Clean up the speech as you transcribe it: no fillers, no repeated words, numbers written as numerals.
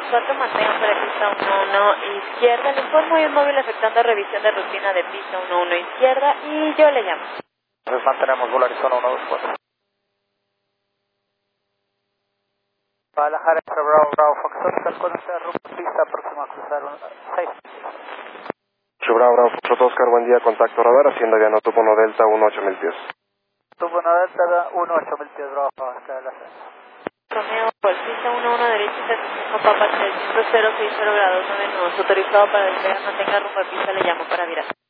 24, mantengan para pista 11 izquierda. Le informo, hay un móvil efectuando revisión de rutina de pista 11 izquierda y yo le llamo. Entonces mantenemos vuelo Arizona 124. Guadalajara, Bravo, Bravo, Foxtrot, calcula usted rumbo pista próxima a cruzar 6. Bravo, Bravo, Foxtrot Oscar, buen día, contacto radar, hacienda Viano Tubo 1 Delta 18000 pies. Tubo 1 Delta 18000 pies, Bravo, hasta la Romeo, por pista 11 derecha, 75 Papa 300, 060 grados 9 nudos, autorizado para despegar, mantenga rumbo a pista, le llamo para virar.